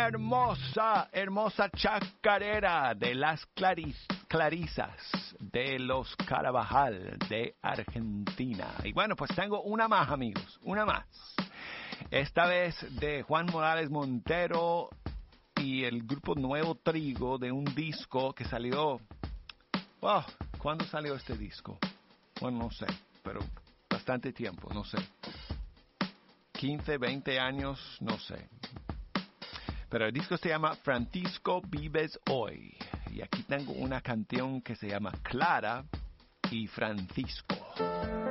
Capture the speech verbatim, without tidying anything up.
hermosa, hermosa chacarera de las Claris, Clarisas de los Carabajal de Argentina. Y bueno, pues tengo una más, amigos, una más. Esta vez de Juan Morales Montero y el grupo Nuevo Trigo, de un disco que salió... Wow, ¿cuándo salió este disco? Bueno, no sé, pero bastante tiempo, no sé. quince, veinte años, no sé. Pero el disco se llama Francisco Vives Hoy. Y aquí tengo una canción que se llama Clara y Francisco.